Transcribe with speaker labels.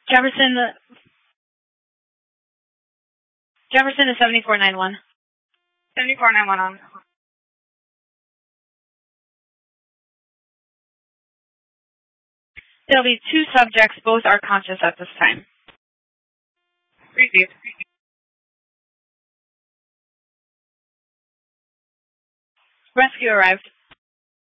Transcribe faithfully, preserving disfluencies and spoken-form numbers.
Speaker 1: Jefferson, Jefferson is seventy-four ninety-one.
Speaker 2: seventy-four ninety-one on.
Speaker 1: There'll be two subjects. Both are conscious at this time.
Speaker 2: Received.
Speaker 1: Rescue arrived.